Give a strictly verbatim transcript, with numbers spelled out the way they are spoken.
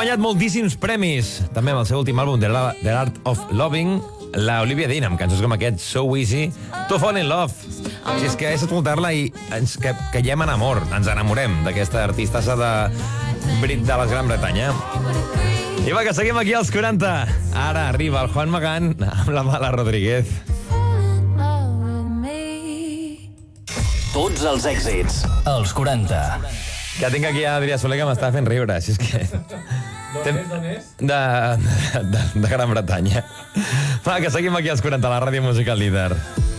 guanyat moltíssims premis. També amb el seu últim àlbum, The Art of Loving, la Olivia Dean, amb cançons com aquest, So Easy, To Fall in Love. Si és que és escoltar-la i ens que, caiem en amor, ens enamorem d'aquesta artistassa de Brit de la Gran Bretanya. I va, que seguim aquí als quaranta. Ara arriba el Juan Magán amb la Mala Rodríguez. Tots els èxits, als quaranta. Que tinc aquí a Adrià Soler que m'està fent riure, si és que... D'on és, d'on és? De, de, de Gran Bretanya. Va, que seguim aquí als quaranta, la ràdio musical líder.